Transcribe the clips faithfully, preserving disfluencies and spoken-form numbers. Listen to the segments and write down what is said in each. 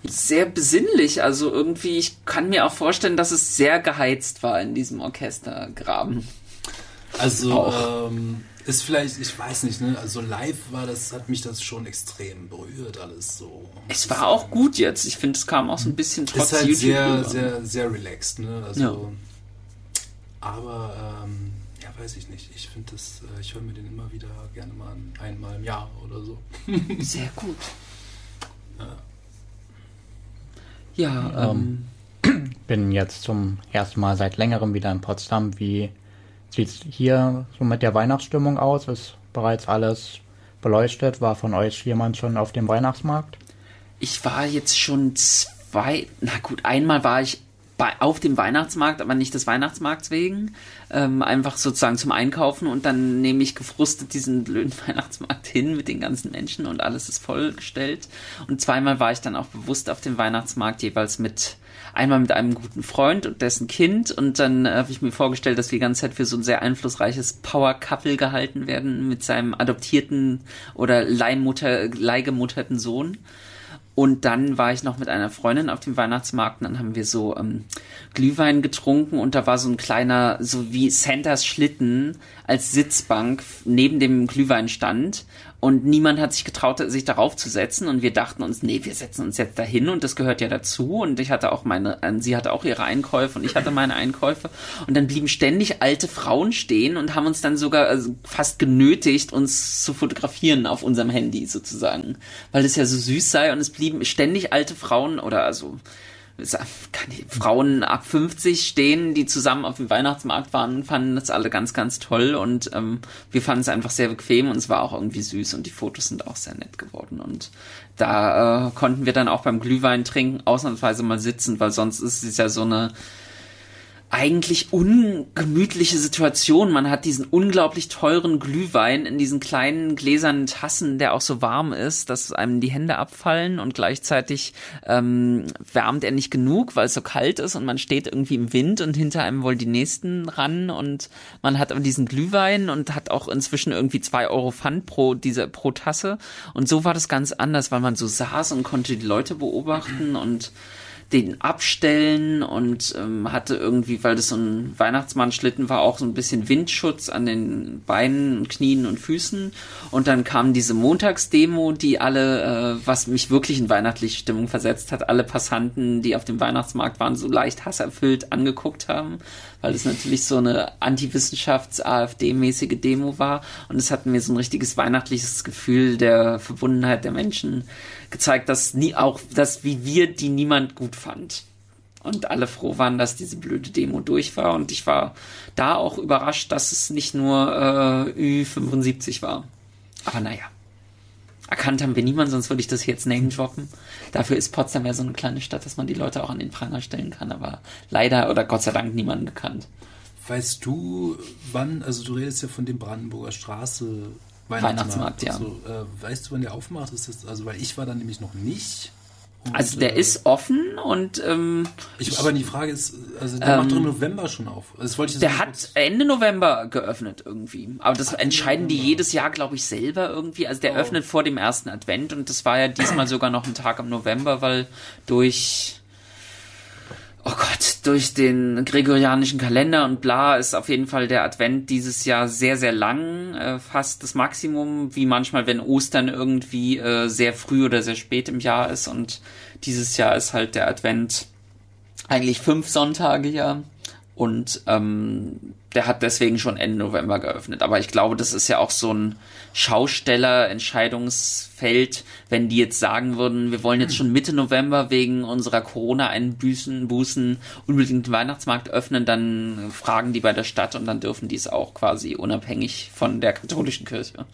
Sehr besinnlich, also irgendwie, ich kann mir auch vorstellen, dass es sehr geheizt war in diesem Orchestergraben. Also, ähm, ist vielleicht, ich weiß nicht, ne, also live war das, hat mich das schon extrem berührt, alles so. Es war auch gut jetzt, ich finde, es kam auch so ein bisschen trotz ist halt YouTube sehr, rüber. sehr, sehr relaxed, ne, also, ja. aber, ähm, ja, weiß ich nicht, ich finde das, äh, ich höre mir den immer wieder gerne mal an, einmal im Jahr oder so. Sehr gut. Ja, ja ähm, ähm, bin jetzt zum ersten Mal seit längerem wieder in Potsdam. Wie sieht es hier so mit der Weihnachtsstimmung aus? Ist bereits alles beleuchtet? War von euch jemand schon auf dem Weihnachtsmarkt? Ich war jetzt schon zwei, na gut, einmal war ich bei, auf dem Weihnachtsmarkt, aber nicht des Weihnachtsmarkts wegen, ähm, einfach sozusagen zum Einkaufen und dann nehme ich gefrustet diesen blöden Weihnachtsmarkt hin mit den ganzen Menschen und alles ist vollgestellt. Und zweimal war ich dann auch bewusst auf dem Weihnachtsmarkt, jeweils mit einmal mit einem guten Freund und dessen Kind und dann äh, habe ich mir vorgestellt, dass wir die ganze Zeit für so ein sehr einflussreiches Power-Couple gehalten werden mit seinem adoptierten oder Leihmutter, leihgemutterten Sohn. Und dann war ich noch mit einer Freundin auf dem Weihnachtsmarkt und dann haben wir so ähm, Glühwein getrunken und da war so ein kleiner, so wie Santas Schlitten als Sitzbank neben dem Glühweinstand und niemand hat sich getraut, sich darauf zu setzen und wir dachten uns, nee, wir setzen uns jetzt dahin und das gehört ja dazu und ich hatte auch meine, sie hatte auch ihre Einkäufe und ich hatte meine Einkäufe und dann blieben ständig alte Frauen stehen und haben uns dann sogar also fast genötigt, uns zu fotografieren auf unserem Handy sozusagen, weil es ja so süß sei und es blieben ständig alte Frauen oder also Frauen ab fünfzig stehen, die zusammen auf dem Weihnachtsmarkt waren, fanden das alle ganz, ganz toll und ähm, wir fanden es einfach sehr bequem und es war auch irgendwie süß und die Fotos sind auch sehr nett geworden und da äh, konnten wir dann auch beim Glühwein trinken ausnahmsweise mal sitzen, weil sonst ist es ja so eine eigentlich ungemütliche Situation. Man hat diesen unglaublich teuren Glühwein in diesen kleinen gläsernen Tassen, der auch so warm ist, dass einem die Hände abfallen und gleichzeitig ähm, wärmt er nicht genug, weil es so kalt ist und man steht irgendwie im Wind und hinter einem wollen die Nächsten ran und man hat aber diesen Glühwein und hat auch inzwischen irgendwie zwei Euro Pfand pro, diese, pro Tasse und so war das ganz anders, weil man so saß und konnte die Leute beobachten und den abstellen und ähm, hatte irgendwie, weil das so ein Weihnachtsmannschlitten war, auch so ein bisschen Windschutz an den Beinen und Knien und Füßen und dann kam diese Montagsdemo, die alle, äh, was mich wirklich in weihnachtliche Stimmung versetzt hat, alle Passanten, die auf dem Weihnachtsmarkt waren, so leicht hasserfüllt angeguckt haben, weil es natürlich so eine Antiwissenschafts-A f D-mäßige Demo war und es hat mir so ein richtiges weihnachtliches Gefühl der Verbundenheit der Menschen gezeigt, dass nie auch, dass wie wir die niemand gut fand. Und alle froh waren, dass diese blöde Demo durch war. Und ich war da auch überrascht, dass es nicht nur äh, Ü fünfundsiebzig war. Aber naja. Erkannt haben wir niemanden, sonst würde ich das hier jetzt name droppen. Dafür ist Potsdam ja so eine kleine Stadt, dass man die Leute auch an den Pranger stellen kann. Aber leider oder Gott sei Dank niemanden gekannt. Weißt du, wann, also du redest ja von dem Brandenburger Straße Weihnachtsmarkt, ja. Also, äh, weißt du, wann der aufmacht? Ist das, also, weil ich war da nämlich noch nicht. Und, also der äh, ist offen und ähm, ich, aber die Frage ist, also der ähm, macht doch im November schon auf. Also das wollte ich der hat Ende November geöffnet irgendwie. Aber das Ach, entscheiden die jedes Jahr, glaube ich, selber irgendwie. Also der oh. öffnet vor dem ersten Advent und das war ja diesmal sogar noch ein Tag im November, weil durch Oh Gott, durch den gregorianischen Kalender und bla ist auf jeden Fall der Advent dieses Jahr sehr, sehr lang, äh, fast das Maximum, wie manchmal, wenn Ostern irgendwie äh, sehr früh oder sehr spät im Jahr ist und dieses Jahr ist halt der Advent eigentlich fünf Sonntage ja und ähm, der hat deswegen schon Ende November geöffnet, aber ich glaube, das ist ja auch so ein Schausteller-Entscheidungsfeld, wenn die jetzt sagen würden, wir wollen jetzt schon Mitte November wegen unserer Corona-Einbußen Bußen unbedingt den Weihnachtsmarkt öffnen, dann fragen die bei der Stadt und dann dürfen die es auch quasi unabhängig von der katholischen Kirche.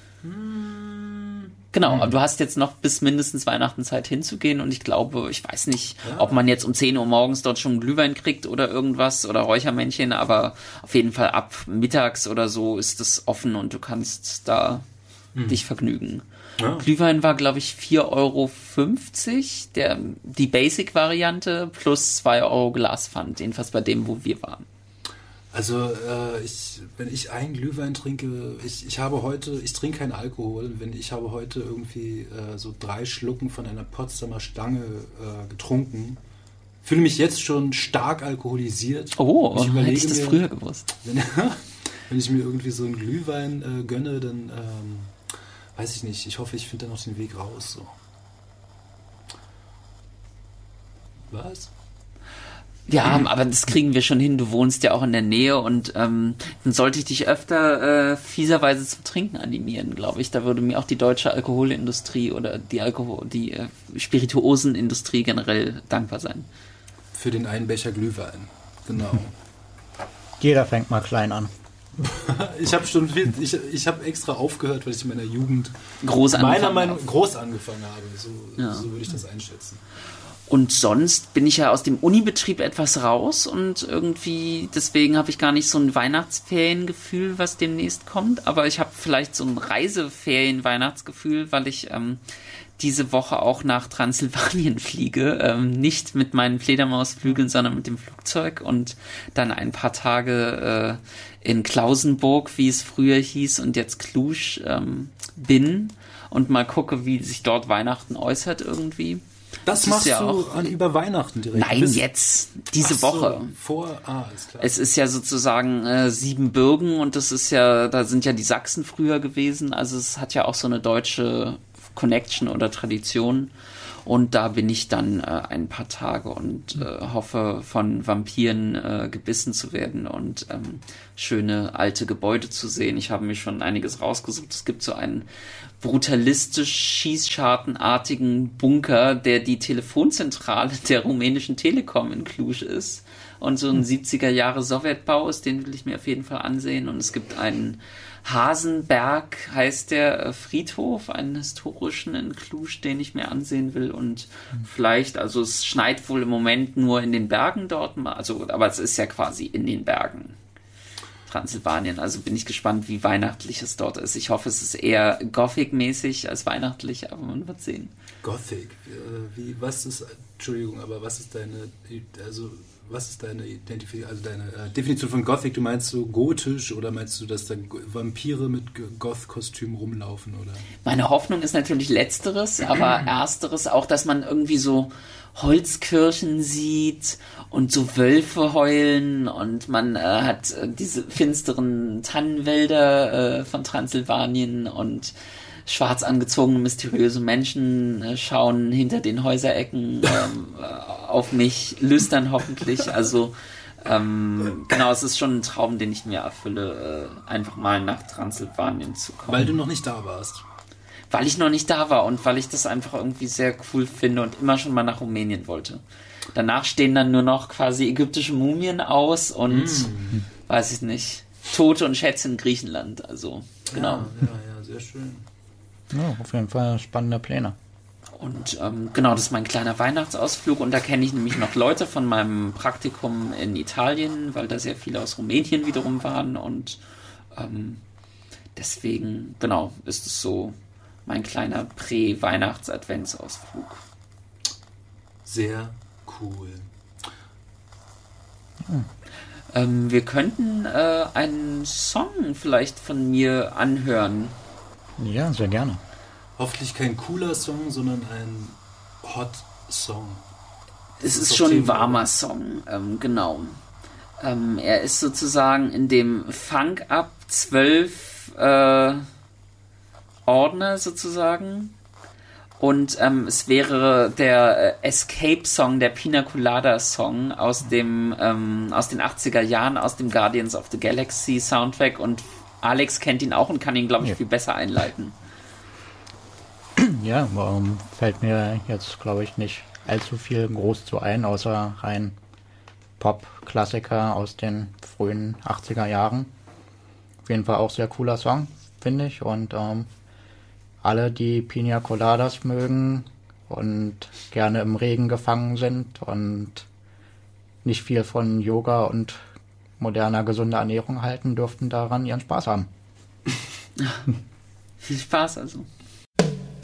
Genau, aber du hast jetzt noch bis mindestens Weihnachten Zeit hinzugehen und ich glaube, ich weiß nicht, ja. ob man jetzt um zehn Uhr morgens dort schon Glühwein kriegt oder irgendwas oder Räuchermännchen, aber auf jeden Fall ab mittags oder so ist es offen und du kannst da hm. dich vergnügen. Ja. Glühwein war, glaube ich, vier Euro fünfzig, der, die Basic-Variante plus zwei Euro Glaspfand, jedenfalls bei dem, wo wir waren. Also äh, ich, wenn ich einen Glühwein trinke, ich, ich habe heute, ich trinke keinen Alkohol, wenn ich habe heute irgendwie äh, so drei Schlucken von einer Potsdamer Stange äh, getrunken, fühle mich jetzt schon stark alkoholisiert. Oh, ich hätte ich das mir, früher gewusst. Wenn, wenn ich mir irgendwie so einen Glühwein äh, gönne, dann ähm, weiß ich nicht, ich hoffe, ich finde da noch den Weg raus. So. Was? Ja, aber das kriegen wir schon hin. Du wohnst ja auch in der Nähe und ähm, dann sollte ich dich öfter äh, fieserweise zum Trinken animieren, glaube ich. Da würde mir auch die deutsche Alkoholindustrie oder die Alkohol, die äh, Spirituosenindustrie generell dankbar sein. Für den einen Becher Glühwein, genau. Jeder fängt mal klein an. ich habe schon viel, ich, ich habe extra aufgehört, weil ich in meiner Jugend groß meiner Meinung nach groß angefangen habe. So, ja. so würde ich das einschätzen. Und sonst bin ich ja aus dem Unibetrieb etwas raus und irgendwie, deswegen habe ich gar nicht so ein Weihnachtsferiengefühl, was demnächst kommt, aber ich habe vielleicht so ein Reiseferien-Weihnachtsgefühl, weil ich ähm, diese Woche auch nach Transsilvanien fliege, ähm, nicht mit meinen Fledermausflügeln, sondern mit dem Flugzeug und dann ein paar Tage äh, in Klausenburg, wie es früher hieß und jetzt Cluj ähm, bin und mal gucke, wie sich dort Weihnachten äußert irgendwie. Das, das machst ja du auch an, über Weihnachten direkt? Nein, Bis, jetzt, diese so, Woche. Vor, ah, ist klar. Es ist ja sozusagen äh, Siebenbürgen und das ist ja, da sind ja die Sachsen früher gewesen, also es hat ja auch so eine deutsche Connection oder Tradition und da bin ich dann äh, ein paar Tage und äh, hoffe von Vampiren äh, gebissen zu werden und ähm, schöne alte Gebäude zu sehen. Ich habe mir schon einiges rausgesucht. Es gibt so einen brutalistisch schießschartenartigen Bunker, der die Telefonzentrale der rumänischen Telekom in Cluj ist und so ein siebziger Jahre Sowjetbau ist, den will ich mir auf jeden Fall ansehen und es gibt einen Hasenberg, heißt der Friedhof, einen historischen in Cluj, den ich mir ansehen will und mhm. vielleicht, also es schneit wohl im Moment nur in den Bergen dort, also aber es ist ja quasi in den Bergen. Transsilvanien. Also bin ich gespannt, wie weihnachtlich es dort ist. Ich hoffe, es ist eher Gothic-mäßig als weihnachtlich, aber man wird sehen. Gothic? Wie, was ist, Entschuldigung, aber was ist deine, also was ist deine Identifikation, also deine äh, Definition von Gothic? Du meinst so gotisch oder meinst du, dass da Vampire mit Goth-Kostüm rumlaufen, oder? Meine Hoffnung ist natürlich letzteres, aber ersteres auch, dass man irgendwie so Holzkirchen sieht und so Wölfe heulen und man äh, hat äh, diese finsteren Tannenwälder äh, von Transsilvanien und schwarz angezogene, mysteriöse Menschen äh, schauen hinter den Häuserecken ähm, äh, auf mich, lüstern hoffentlich. Also ähm, genau, es ist schon ein Traum, den ich mir erfülle, äh, einfach mal nach Transsilvanien zu kommen. Weil du noch nicht da warst. Weil ich noch nicht da war und weil ich das einfach irgendwie sehr cool finde und immer schon mal nach Rumänien wollte. Danach stehen dann nur noch quasi ägyptische Mumien aus und mm. weiß ich nicht, Tote und Schätze in Griechenland. Also, genau. Ja, ja, ja, sehr schön. Ja, auf jeden Fall spannende Pläne. Und ähm, genau, das ist mein kleiner Weihnachtsausflug und da kenne ich nämlich noch Leute von meinem Praktikum in Italien, weil da sehr viele aus Rumänien wiederum waren und ähm, deswegen, genau, ist es so mein kleiner Prä-Weihnachts-Adventsausflug. Sehr cool. Hm. Ähm, wir könnten äh, einen Song vielleicht von mir anhören. Ja, sehr gerne. Hoffentlich kein cooler Song, sondern ein Hot Song. Es ist, ist schon ein warmer Song, ähm, genau. Ähm, er ist sozusagen in dem Funk Up zwölf äh, Ordner sozusagen und ähm, es wäre der äh, Escape-Song, der Pina Colada-Song aus dem ähm, aus den achtziger Jahren, aus dem Guardians of the Galaxy Soundtrack und Alex kennt ihn auch und kann ihn, glaube ich, ja. viel besser einleiten. Ja, warum fällt mir jetzt, glaube ich, nicht allzu viel groß zu ein, außer rein Pop-Klassiker aus den frühen achtziger Jahren. Auf jeden Fall auch sehr cooler Song, finde ich, und ähm, alle, die Pina Coladas mögen und gerne im Regen gefangen sind und nicht viel von Yoga und moderner, gesunder Ernährung halten, dürften daran ihren Spaß haben. Viel Spaß also.